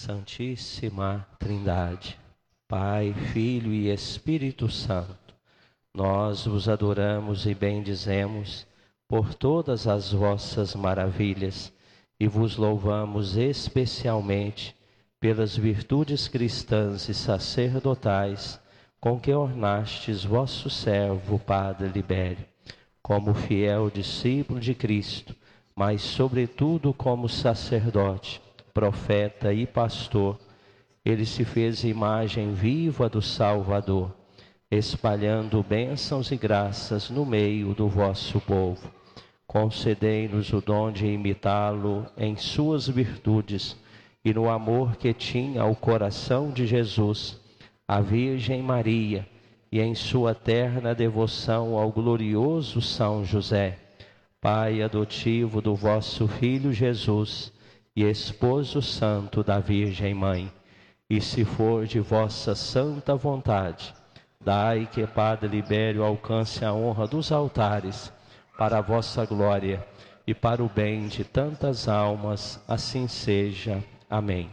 Santíssima Trindade, Pai, Filho e Espírito Santo, nós vos adoramos e bendizemos por todas as vossas maravilhas e vos louvamos especialmente pelas virtudes cristãs e sacerdotais com que ornastes vosso servo Padre Libério, como fiel discípulo de Cristo, mas sobretudo como sacerdote, profeta e pastor. Ele se fez imagem viva do Salvador, espalhando bênçãos e graças no meio do vosso povo. Concedei-nos o dom de imitá-lo em suas virtudes e no amor que tinha ao coração de Jesus, a Virgem Maria, e em sua terna devoção ao glorioso São José, Pai adotivo do vosso Filho Jesus e esposo santo da Virgem Mãe. E se for de vossa santa vontade, dai que Padre Libério alcance a honra dos altares, para a vossa glória e para o bem de tantas almas, assim seja. Amém.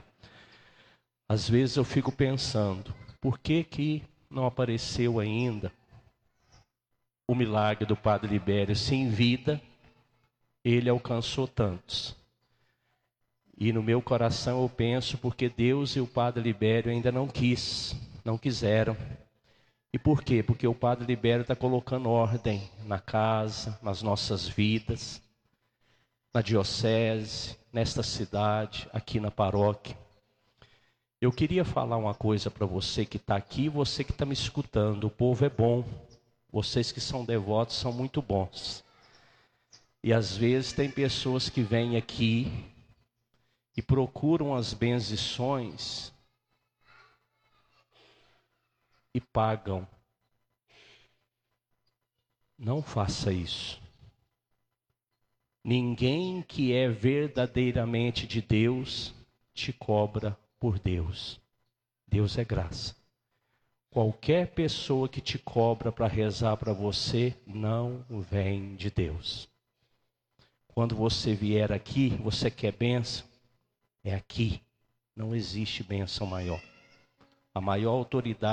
Às vezes eu fico pensando, por que não apareceu ainda o milagre do Padre Libério? Se em vida ele alcançou tantos. E no meu coração eu penso, porque Deus e o Padre Libério ainda não quiseram. E por quê? Porque o Padre Libério está colocando ordem na casa, nas nossas vidas, na diocese, nesta cidade, aqui na paróquia. Eu queria falar uma coisa para você que está aqui, você que está me escutando. O povo é bom, vocês que são devotos são muito bons. E às vezes tem pessoas que vêm aqui e procuram as bendições e pagam. Não faça isso. Ninguém que é verdadeiramente de Deus te cobra por Deus. Deus é graça. Qualquer pessoa que te cobra para rezar para você não vem de Deus. Quando você vier aqui, você quer bênção? É aqui. Não existe bênção maior. A maior autoridade